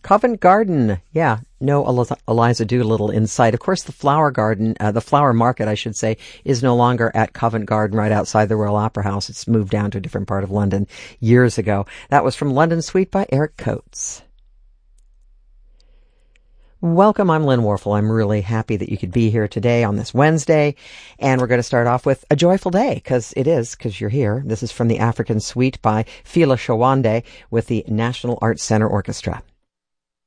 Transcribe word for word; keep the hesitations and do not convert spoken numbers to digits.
Covent Garden, yeah, no Eliza, Eliza Doolittle in sight. Of course, the Flower Garden, uh, the Flower Market, I should say, is no longer at Covent Garden right outside the Royal Opera House. It's moved down to a different part of London years ago. That was from London Suite by Eric Coates. Welcome, I'm Lynn Warfel. I'm really happy that you could be here today on this Wednesday, and we're going to start off with a joyful day, because it is, because you're here. This is from the African Suite by Fela Shawande with the National Arts Center Orchestra.